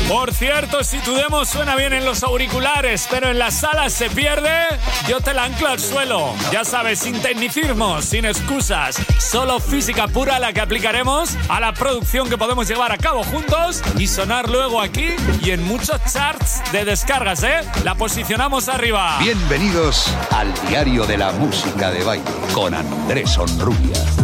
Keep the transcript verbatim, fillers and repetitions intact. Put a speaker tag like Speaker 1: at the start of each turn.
Speaker 1: Por cierto, si tu demo suena bien en los auriculares, pero en la sala se pierde, yo te la anclo al suelo. Ya sabes, sin tecnicismos, sin excusas, solo física pura la que aplicaremos a la producción que podemos llevar a cabo juntos y sonar luego aquí y en muchos charts de descargas, ¿eh? La posicionamos arriba.
Speaker 2: Bienvenidos al Diario de la Música de Baile con Andrés Onrubia.